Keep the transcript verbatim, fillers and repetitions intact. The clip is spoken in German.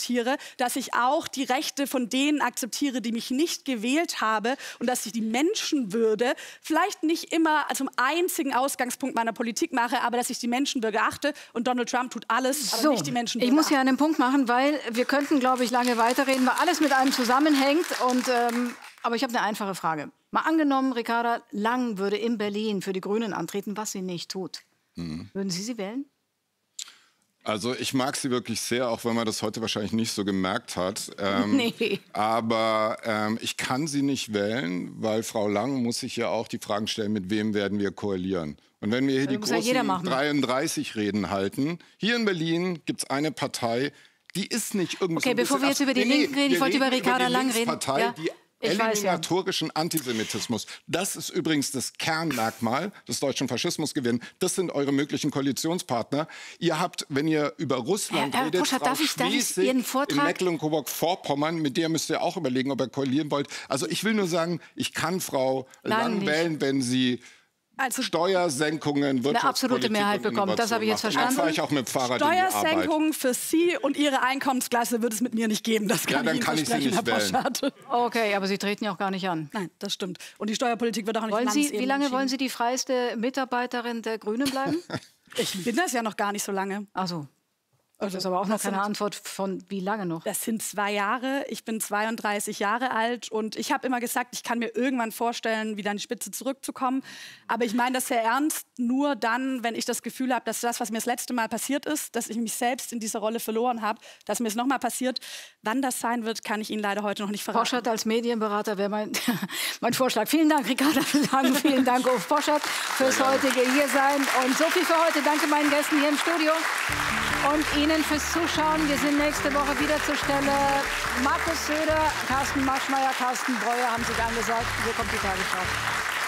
akzeptiere, dass ich auch die Rechte von denen akzeptiere, die mich nicht gewählt haben und dass ich die Menschenwürde vielleicht nicht immer zum einzigen Ausgangspunkt meiner Politik mache, aber dass ich die Menschenwürde achte und Donald Trump tut alles, aber so, nicht die Menschenwürde. Ich muss hier einen Punkt machen, weil wir könnten, glaube ich, lange weiterreden, weil alles mit einem zusammenhängt. Und, ähm, aber ich habe eine einfache Frage. Mal angenommen, Ricarda Lang würde in Berlin für die Grünen antreten, was sie nicht tut. Mhm. Würden Sie sie wählen? Also ich mag sie wirklich sehr, auch wenn man das heute wahrscheinlich nicht so gemerkt hat. Ähm, nee. Aber ähm, ich kann sie nicht wählen, weil Frau Lang muss sich ja auch die Fragen stellen, mit wem werden wir koalieren. Und wenn wir hier die großen dreiunddreißig Reden halten, hier in Berlin gibt es eine Partei, die ist nicht irgendwie... Okay, so bevor wir jetzt über die nee, Linken reden, ich wollte über Ricarda Lang reden. Ja. Die eliminatorischen weiß, ja. Antisemitismus. Das ist übrigens das Kernmerkmal des deutschen Faschismus gewinnen. Das sind eure möglichen Koalitionspartner. Ihr habt, wenn ihr über Russland Herr, Herr redet, Poschardt, Frau darf ich, darf ich Ihren Vortrag? in Mecklenburg-Vorpommern, mit der müsst ihr auch überlegen, ob ihr koalieren wollt. Also ich will nur sagen, ich kann Frau Lang, Lang wählen, wenn sie... Also Steuersenkungen, eine absolute Mehrheit bekommen. Das habe ich jetzt verstanden. Fahre ich auch mit Fahrrad Steuersenkungen für Sie und Ihre Einkommensklasse wird es mit mir nicht geben. Das kann ja, dann ich Ihnen kann ich Sie nicht wählen. Okay, aber Sie treten ja auch gar nicht an. Nein, das stimmt. Und die Steuerpolitik wird auch nicht wollen Sie, Wie lange wollen Sie die freiste Mitarbeiterin der Grünen bleiben? Ich bin das ja noch gar nicht so lange. Ach so. Also, das ist aber auch noch keine sind, Antwort von wie lange noch? Das sind zwei Jahre. Ich bin zweiunddreißig Jahre alt und ich habe immer gesagt, ich kann mir irgendwann vorstellen, wieder an die Spitze zurückzukommen. Aber ich meine das sehr ernst, nur dann, wenn ich das Gefühl habe, dass das, was mir das letzte Mal passiert ist, dass ich mich selbst in dieser Rolle verloren habe, dass mir es nochmal passiert. Wann das sein wird, kann ich Ihnen leider heute noch nicht verraten. Poschardt als Medienberater wäre mein, mein Vorschlag. Vielen Dank, Ricarda Lang. Vielen Dank, Ulf Poschardt, fürs heutige Hiersein. Und so viel für heute. Danke meinen Gästen hier im Studio. Und Ihnen fürs Zuschauen. Wir sind nächste Woche wieder zur Stelle. Markus Söder, Carsten Maschmeyer, Carsten Breuer haben sich angesagt. Hier kommt die Tagesschau.